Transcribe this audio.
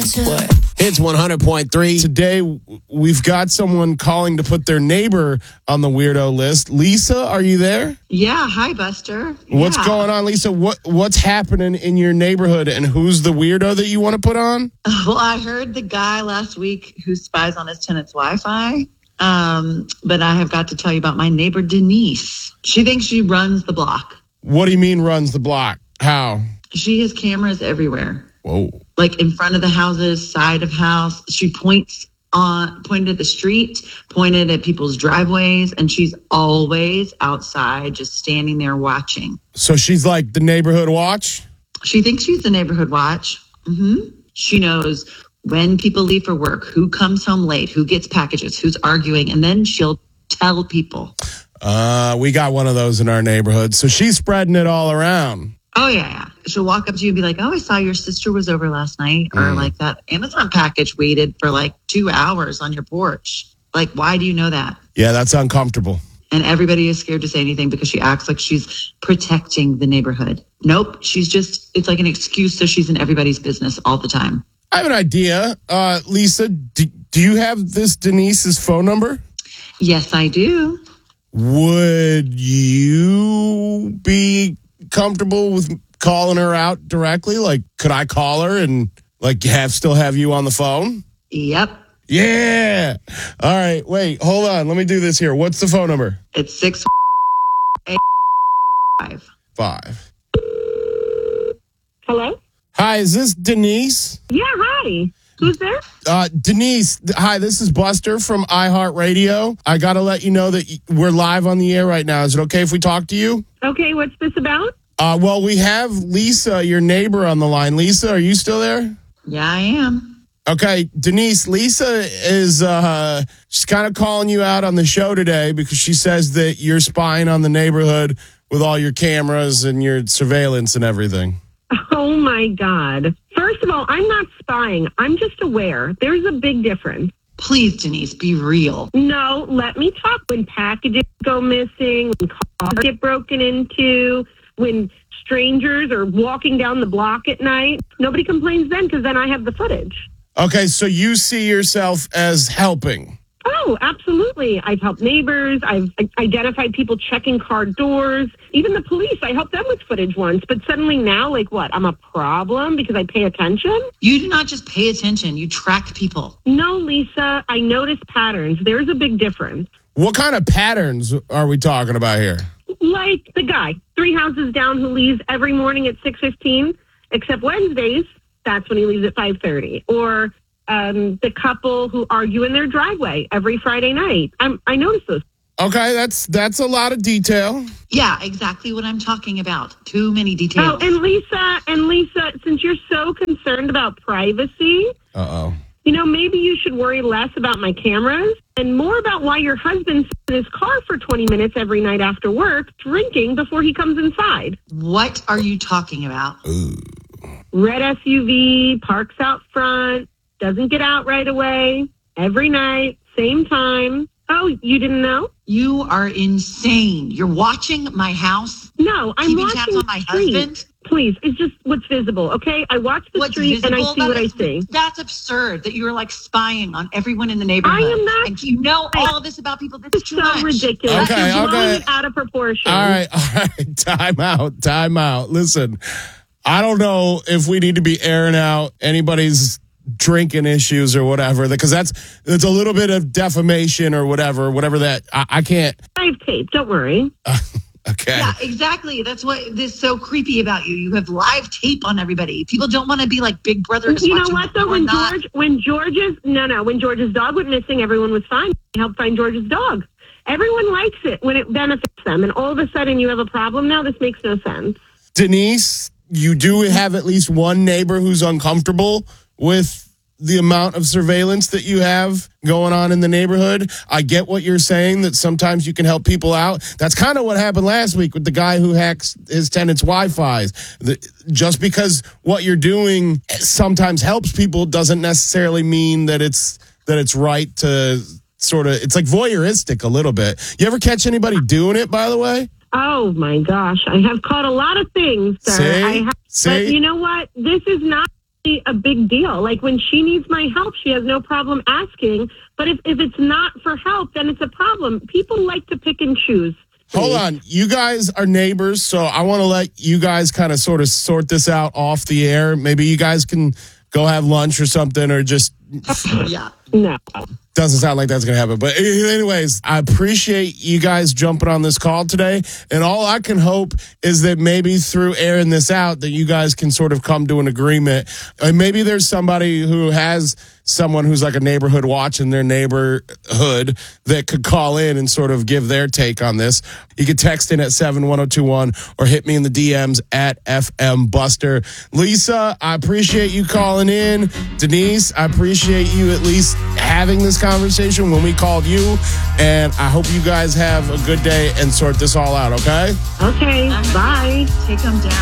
What? It's 100.3. Today, we've got someone calling to put their neighbor on the weirdo list. Lisa, are you there? Yeah. Hi, Buster. What's going on, Lisa? What's happening in your neighborhood, and who's the weirdo that you want to put on? Well, I heard the guy last week who spies on his tenant's Wi-Fi. But I have got to tell you about my neighbor, Denise. She thinks she runs the block. What do you mean runs the block? How? She has cameras everywhere. Whoa. Like in front of the houses, side of house. She pointed at the street, pointed at people's driveways, and she's always outside just standing there watching. So she's like the neighborhood watch? She thinks she's the neighborhood watch. She knows when people leave for work, who comes home late, who gets packages, who's arguing, and then she'll tell people. We got one of those in our neighborhood. So she's spreading it all around. Oh, yeah. She'll walk up to you and be like, oh, I saw your sister was over last night. Or like that Amazon package waited for like 2 hours on your porch. Like, why do you know that? Yeah, that's uncomfortable. And everybody is scared to say anything because she acts like she's protecting the neighborhood. Nope. It's like an excuse so she's in everybody's business all the time. I have an idea. Lisa, do you have this Denise's phone number? Yes, I do. Would you be comfortable with calling her out directly? Like, could I call her and like still have you on the phone? Yep. Yeah. All right. Wait, hold on. Let me do this here. What's the phone number? It's 685. Hello? Hi, is this Denise? Yeah, hi. Who's there? Denise, hi, this is Buster from iHeartRadio. I got to let you know that we're live on the air right now. Is it okay if we talk to you? Okay, what's this about? Well, we have Lisa, your neighbor, on the line. Lisa, are you still there? Yeah, I am. Okay, Denise, Lisa is she's kind of calling you out on the show today because she says that you're spying on the neighborhood with all your cameras and your surveillance and everything. Oh, my God. First of all, I'm not spying. I'm just aware. There's a big difference. Please, Denise, be real. No, let me talk. When packages go missing, when cars get broken into, when strangers are walking down the block at night, nobody complains then because then I have the footage. Okay, so you see yourself as helping. Oh, absolutely. I've helped neighbors. I've identified people checking car doors. Even the police, I helped them with footage once. But suddenly now, like what? I'm a problem because I pay attention? You do not just pay attention. You track people. No, Lisa. I notice patterns. There's a big difference. What kind of patterns are we talking about here? Like the guy 3 houses down who leaves every morning at 6:15, except Wednesdays. That's when he leaves at 5:30. Or the couple who argue in their driveway every Friday night. I notice those. Okay, that's a lot of detail. Yeah, exactly what I'm talking about. Too many details. Oh, and Lisa, since you're so concerned about privacy, maybe you should worry less about my cameras and more about why your husband sits in his car for 20 minutes every night after work drinking before he comes inside. What are you talking about? Ooh. Red SUV, parks out front, doesn't get out right away, every night, same time. Oh, you didn't know? You are insane. You're watching my house? No, I'm keeping watching tabs on my husband? Please, it's just what's visible, okay? I watch the street and I see what I see. That's absurd that you're like spying on everyone in the neighborhood. I am not. And you know all of this about people. This is too much. So ridiculous. Okay. You're blowing it out of proportion. All right. Time out. Listen, I don't know if we need to be airing out anybody's drinking issues or whatever, because it's a little bit of defamation or whatever that I can't. I have tape. Don't worry. Okay. Yeah, exactly. That's what is so creepy about you. You have live tape on everybody. People don't want to be like Big Brother. You know what though? When George's dog went missing, everyone was fine. I helped find George's dog. Everyone likes it when it benefits them, and all of a sudden you have a problem now. This makes no sense. Denise, you do have at least one neighbor who's uncomfortable with the amount of surveillance that you have going on in the neighborhood. I get what you're saying, that sometimes you can help people out. That's kind of what happened last week with the guy who hacks his tenants' Wi-Fi's. Just because what you're doing sometimes helps people doesn't necessarily mean that it's right to sort of, it's like voyeuristic a little bit. You ever catch anybody doing it, by the way? Oh, my gosh. I have caught a lot of things, sir. See? But you know what? This is not a big deal. Like when she needs my help, she has no problem asking. But if it's not for help, then it's a problem. People like to pick and choose. Hold on. You guys are neighbors, so I want to let you guys kind of sort this out off the air. Maybe you guys can go have lunch or something, or just... Yeah. No. Doesn't sound like that's going to happen. But anyways, I appreciate you guys jumping on this call today. And all I can hope is that maybe through airing this out, that you guys can sort of come to an agreement. And maybe there's somebody who has someone who's like a neighborhood watch in their neighborhood that could call in and sort of give their take on this. You could text in at 71021 or hit me in the DMs at FM Buster. Lisa, I appreciate you calling in. Denise, I appreciate you at least having this conversation when we called you. And I hope you guys have a good day and sort this all out, okay? Okay, bye. Take them down.